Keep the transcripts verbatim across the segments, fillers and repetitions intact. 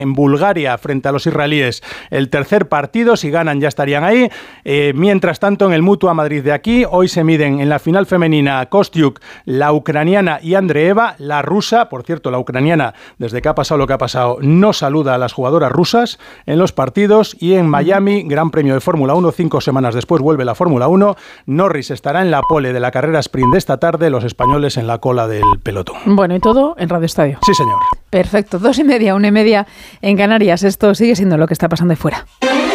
en Bulgaria frente a los israelíes. El tercer partido, si ganan ya estarían ahí. Eh, mientras tanto, en el Mutua Madrid de aquí, hoy se miden en la final femenina Kostyuk, la ucraniana, y Andreeva, la rusa. Por cierto, la ucraniana, desde que ha pasado lo que ha pasado, no saluda a las jugadoras rusas en los partidos. Y en Miami, Gran Premio de Fórmula uno, cinco semanas después vuelve la Fórmula uno. Norris estará en la pole de la carrera sprint de esta tarde, los españoles en la cola del pelotón. Bueno, y todo en Radio Estadio. Sí, señor. Perfecto, dos y media, una y media en Canarias. Esto sigue siendo lo que está pasando ahí fuera.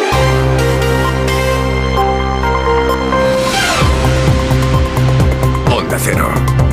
Onda Cero.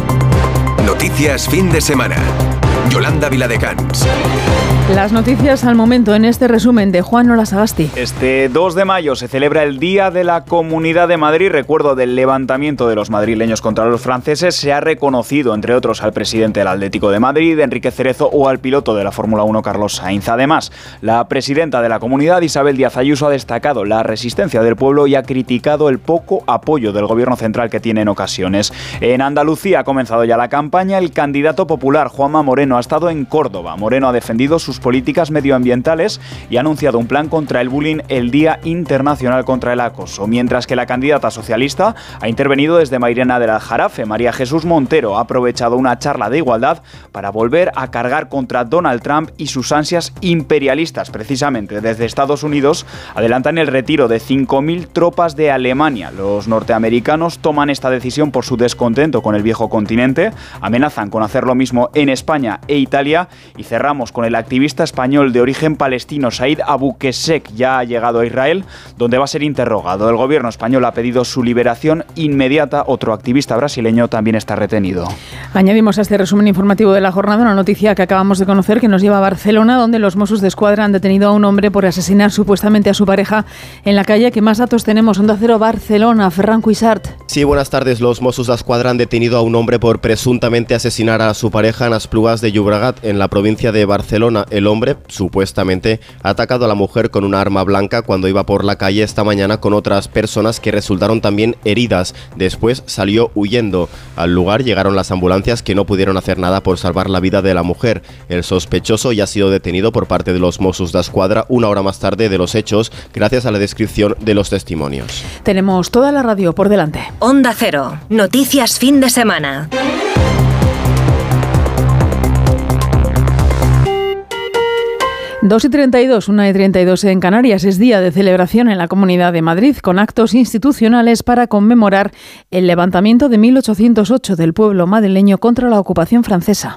Noticias fin de semana. Yolanda Viladecans. Las noticias al momento en este resumen de Juan Ola Sagasti. Este dos de mayo se celebra el Día de la Comunidad de Madrid. Recuerdo del levantamiento de los madrileños contra los franceses. Se ha reconocido, entre otros, al presidente del Atlético de Madrid, Enrique Cerezo, o al piloto de la Fórmula uno, Carlos Sainz. Además, la presidenta de la comunidad, Isabel Díaz Ayuso, ha destacado la resistencia del pueblo y ha criticado el poco apoyo del gobierno central que tiene en ocasiones. En Andalucía ha comenzado ya la campaña. El candidato popular, Juanma Moreno, ha estado en Córdoba. Moreno ha defendido sus políticas medioambientales y ha anunciado un plan contra el bullying el Día Internacional contra el Acoso, mientras que la candidata socialista ha intervenido desde Mairena del Aljarafe. María Jesús Montero ha aprovechado una charla de igualdad para volver a cargar contra Donald Trump y sus ansias imperialistas. Precisamente desde Estados Unidos adelantan el retiro de cinco mil tropas de Alemania. Los norteamericanos toman esta decisión por su descontento con el viejo continente, amenazan con hacer lo mismo en España e Italia. Y cerramos con el activista español de origen palestino Said Abu Qessek. Ya ha llegado a Israel, donde va a ser interrogado. El gobierno español ha pedido su liberación inmediata. Otro activista brasileño también está retenido. Añadimos a este resumen informativo de la jornada una noticia que acabamos de conocer que nos lleva a Barcelona, donde los Mossos d'Esquadra han detenido a un hombre por asesinar supuestamente a su pareja en la calle. ¿Qué más datos tenemos? Onda Cero Barcelona, Ferran Cuixart. Sí, buenas tardes. Los Mossos d'Esquadra han detenido a un hombre por presuntamente asesinar a su pareja en Esplugas de Llobregat, en la provincia de Barcelona. El hombre, supuestamente, ha atacado a la mujer con una arma blanca cuando iba por la calle esta mañana con otras personas que resultaron también heridas. Después salió huyendo. Al lugar llegaron las ambulancias, que no pudieron hacer nada por salvar la vida de la mujer. El sospechoso ya ha sido detenido por parte de los Mossos d'Esquadra una hora más tarde de los hechos, gracias a la descripción de los testimonios. Tenemos toda la radio por delante. Onda Cero. Noticias fin de semana. dos y treinta y dos, una y treinta y dos en Canarias. Es día de celebración en la Comunidad de Madrid, con actos institucionales para conmemorar el levantamiento de mil ochocientos ocho del pueblo madrileño contra la ocupación francesa.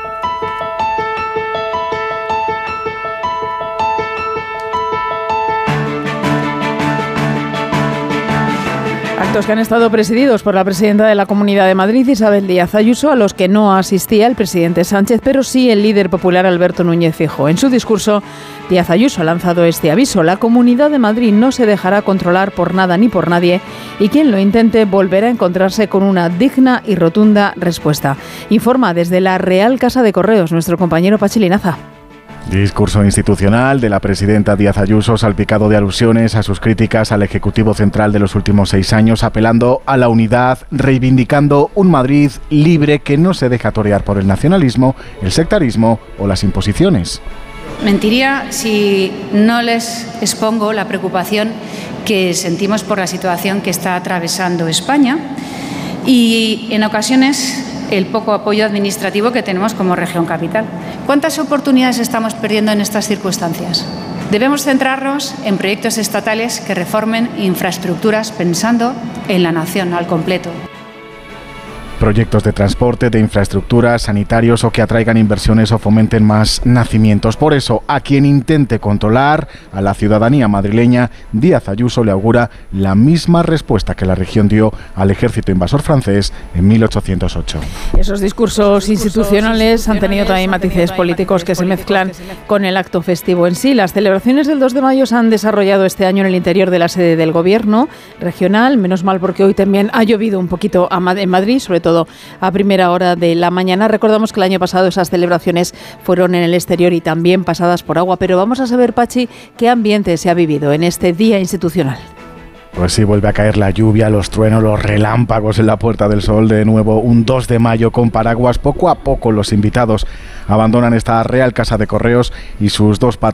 Actos que han estado presididos por la presidenta de la Comunidad de Madrid, Isabel Díaz Ayuso, a los que no asistía el presidente Sánchez, pero sí el líder popular Alberto Núñez Feijóo. En su discurso, Díaz Ayuso ha lanzado este aviso: la Comunidad de Madrid no se dejará controlar por nada ni por nadie, y quien lo intente volverá a encontrarse con una digna y rotunda respuesta. Informa desde la Real Casa de Correos nuestro compañero Pachi Linaza. Discurso institucional de la presidenta Díaz Ayuso, salpicado de alusiones a sus críticas al Ejecutivo Central de los últimos seis años, apelando a la unidad, reivindicando un Madrid libre que no se deja torear por el nacionalismo, el sectarismo o las imposiciones. Mentiría si no les expongo la preocupación que sentimos por la situación que está atravesando España y, en ocasiones, el poco apoyo administrativo que tenemos como región capital. ¿Cuántas oportunidades estamos perdiendo en estas circunstancias? Debemos centrarnos en proyectos estatales que reformen infraestructuras pensando en la nación al completo. Proyectos de transporte, de infraestructuras, sanitarios o que atraigan inversiones o fomenten más nacimientos. Por eso, a quien intente controlar a la ciudadanía madrileña, Díaz Ayuso le augura la misma respuesta que la región dio al ejército invasor francés en mil ochocientos ocho. Esos discursos institucionales han tenido también matices políticos que se mezclan con el acto festivo en sí. Las celebraciones del dos de mayo se han desarrollado este año en el interior de la sede del Gobierno regional. Menos mal, porque hoy también ha llovido un poquito en Madrid, sobre todo todo a primera hora de la mañana. Recordamos que el año pasado esas celebraciones fueron en el exterior y también pasadas por agua, pero vamos a saber, Pachi, qué ambiente se ha vivido en este día institucional. Pues sí, vuelve a caer la lluvia, los truenos, los relámpagos en la Puerta del Sol. De nuevo, un dos de mayo con paraguas. Poco a poco los invitados abandonan esta Real Casa de Correos y sus dos patrones